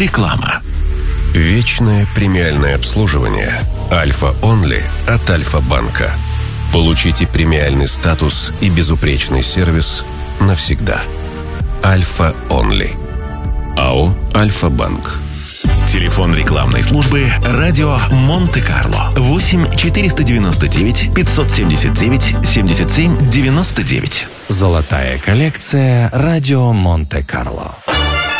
Реклама. Вечное премиальное обслуживание Альфа Онли от Альфа-банка. Получите премиальный статус и безупречный сервис навсегда. Альфа Онли. АО «Альфа-банк». Телефон рекламной службы «Радио Монте-Карло» 8 499 579 77 99. Золотая коллекция «Радио Монте-Карло».